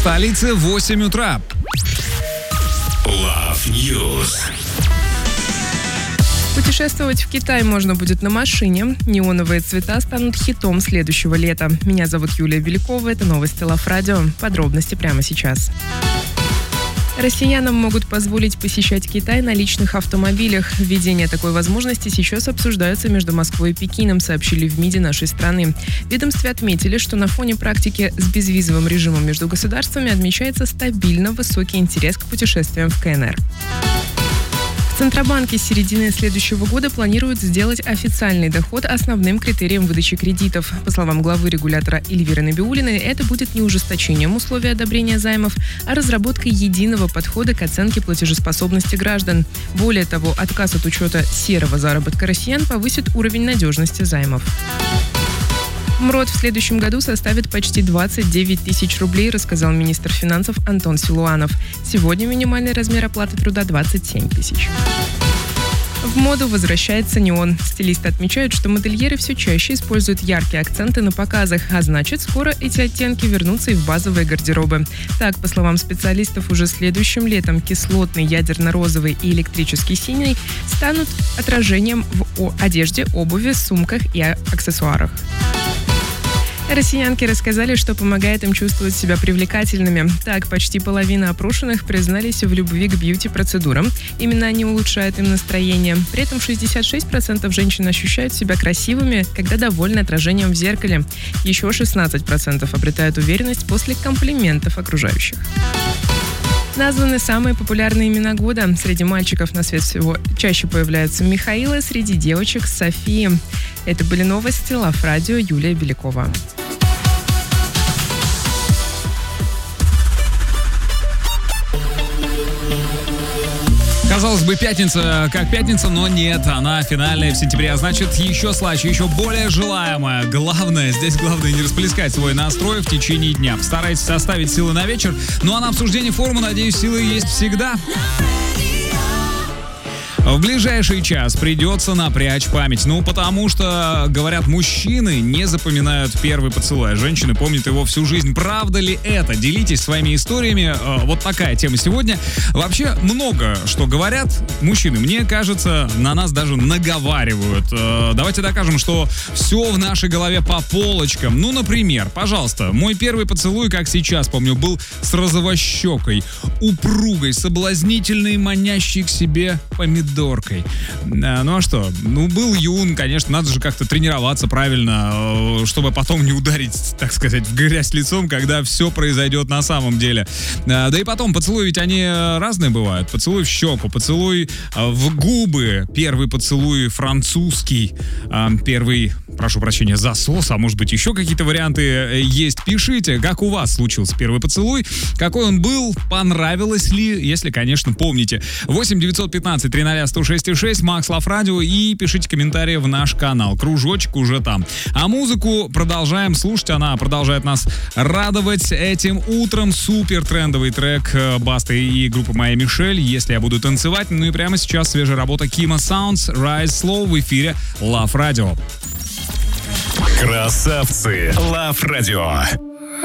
столице 8 утра. Love News. Путешествовать в Китай можно будет на машине. Неоновые цвета станут хитом следующего лета. Меня зовут Юлия Белякова. Это новости Love Radio. Подробности прямо сейчас. Россиянам могут позволить посещать Китай на личных автомобилях. Введение такой возможности сейчас обсуждается между Москвой и Пекином, сообщили в МИДе нашей страны. В ведомстве отметили, что на фоне практики с безвизовым режимом между государствами отмечается стабильно высокий интерес к путешествиям в КНР. В Центробанке с середины следующего года планируют сделать официальный доход основным критерием выдачи кредитов. По словам главы регулятора Эльвиры Набиуллиной, это будет не ужесточением условий одобрения займов, а разработкой единого подхода к оценке платежеспособности граждан. Более того, отказ от учета серого заработка россиян повысит уровень надежности займов. МРОТ в следующем году составит почти 29 тысяч рублей, рассказал министр финансов Антон Силуанов. Сегодня минимальный размер оплаты труда 27 тысяч. В моду возвращается неон. Стилисты отмечают, что модельеры все чаще используют яркие акценты на показах, а значит, скоро эти оттенки вернутся и в базовые гардеробы. Так, по словам специалистов, уже следующим летом кислотный, ядерно-розовый и электрический синий станут отражением в одежде, обуви, сумках и аксессуарах. Россиянки рассказали, что помогает им чувствовать себя привлекательными. Так, почти половина опрошенных признались в любви к бьюти-процедурам. Именно они улучшают им настроение. При этом 66% женщин ощущают себя красивыми, когда довольны отражением в зеркале. Еще 16% обретают уверенность после комплиментов окружающих. Названы самые популярные имена года. Среди мальчиков на свет всего чаще появляются Михаила, среди девочек София. Это были новости Love Radio, Юлия Белякова. Казалось бы, пятница как пятница, но нет, она финальная в сентябре, а значит еще слаще, еще более желаемая. Главное не расплескать свой настрой в течение дня. Постарайтесь оставить силы на вечер, ну а на обсуждение форума, надеюсь, силы есть всегда. В ближайший час придется напрячь память. Ну, потому что, говорят, мужчины не запоминают первый поцелуй, а женщины помнят его всю жизнь. Правда ли это? Делитесь своими историями. Вот такая тема сегодня. Вообще, много что говорят мужчины. Мне кажется, на нас даже наговаривают. Давайте докажем, что все в нашей голове по полочкам. Ну, например, пожалуйста, мой первый поцелуй, как сейчас помню, был с розовощекой, упругой, соблазнительной, манящей к себе помидоркой. Ну а что? Ну, был юн, конечно, надо же как-то тренироваться правильно, чтобы потом не ударить, так сказать, в грязь лицом, когда все произойдет на самом деле. Да и потом, поцелуи ведь они разные бывают. Поцелуй в щеку, поцелуй в губы, первый поцелуй французский, первый, прошу прощения, засос, а может быть еще какие-то варианты есть. Пишите, как у вас случился первый поцелуй, какой он был, понравилось ли, если, конечно, помните. 8-915-300-106-6, Макс Love Radio, и пишите комментарии в наш канал. Кружочек уже там. А музыку продолжаем слушать, она продолжает нас радовать этим утром. Супер трендовый трек Басты и группы Моя Мишель, «Если я буду танцевать». Ну и прямо сейчас свежая работа Kima Sounds, Rise Slow в эфире Love Radio. Красавцы. Love Radio.